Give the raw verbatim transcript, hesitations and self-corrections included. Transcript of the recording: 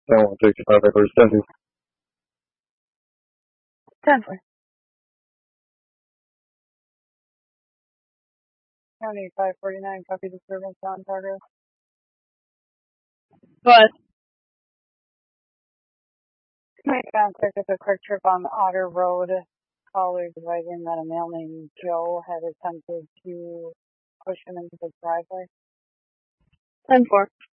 ten one sixty-five Edwards, ten two. ten four. County five forty-nine, copy disturbance on progress. But My contact with a quick trip on Otter Road. Caller advising that a male named Joe had attempted to push him into the driveway. ten four.